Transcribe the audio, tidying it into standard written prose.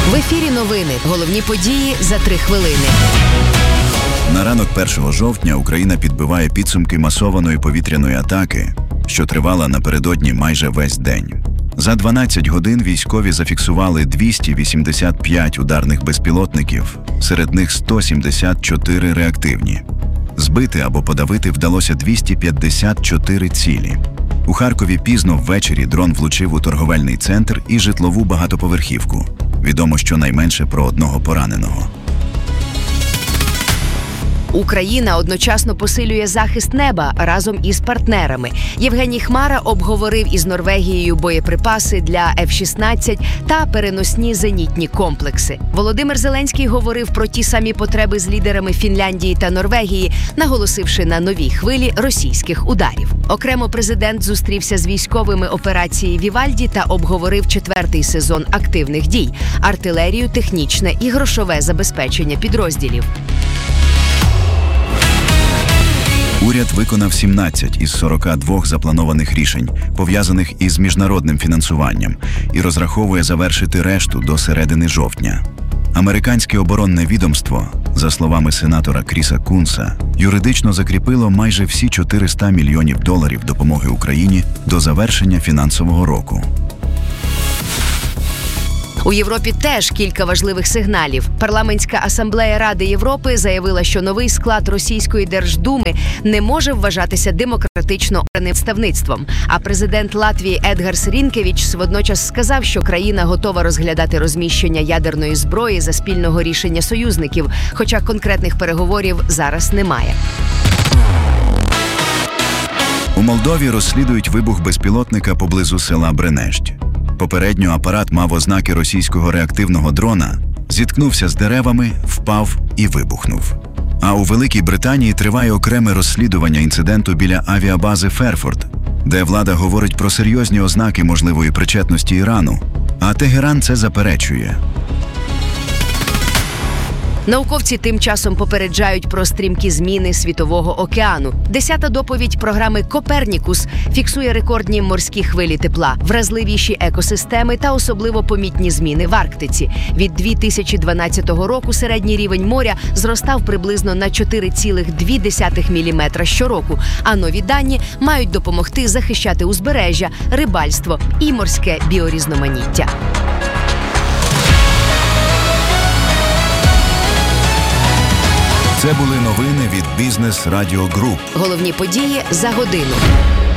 В ефірі новини. Головні події за 3 хвилини. На ранок 1 жовтня Україна підбиває підсумки масованої повітряної атаки, що тривала напередодні майже весь день. За 12 годин військові зафіксували 285 ударних безпілотників, серед них 174 реактивні. Збити або подавити вдалося 254 цілі. У Харкові пізно ввечері дрон влучив у торговельний центр і житлову багатоповерхівку. Відомо щонайменше про 1 пораненого. Україна одночасно посилює захист неба разом із партнерами. Євгеній Хмара обговорив із Норвегією боєприпаси для F-16 та переносні зенітні комплекси. Володимир Зеленський говорив про ті самі потреби з лідерами Фінляндії та Норвегії, наголосивши на новій хвилі російських ударів. Окремо президент зустрівся з військовими операції «Вівальді» та обговорив 4-й сезон активних дій – артилерію, технічне і грошове забезпечення підрозділів. Уряд виконав 17 із 42 запланованих рішень, пов'язаних із міжнародним фінансуванням, і розраховує завершити решту до середини жовтня. Американське оборонне відомство, за словами сенатора Кріса Кунса, юридично закріпило майже всі $400 мільйонів допомоги Україні до завершення фінансового року. У Європі теж кілька важливих сигналів. Парламентська асамблея Ради Європи заявила, що новий склад російської Держдуми не може вважатися демократично обраним представництвом. А президент Латвії Едгарс Рінкевіч водночас сказав, що країна готова розглядати розміщення ядерної зброї за спільного рішення союзників, хоча конкретних переговорів зараз немає. У Молдові розслідують вибух безпілотника поблизу села Бренещ. Попередньо апарат мав ознаки російського реактивного дрона, зіткнувся з деревами, впав і вибухнув. А у Великій Британії триває окреме розслідування інциденту біля авіабази Ферфорд, де влада говорить про серйозні ознаки можливої причетності Ірану, а Тегеран це заперечує. Науковці тим часом попереджають про стрімкі зміни Світового океану. 10-та доповідь програми «Копернікус» фіксує рекордні морські хвилі тепла, вразливіші екосистеми та особливо помітні зміни в Арктиці. Від 2012 року середній рівень моря зростав приблизно на 4,2 мм щороку, а нові дані мають допомогти захищати узбережжя, рибальство і морське біорізноманіття. Це були новини від Бізнес Радіо Груп. Головні події за годину.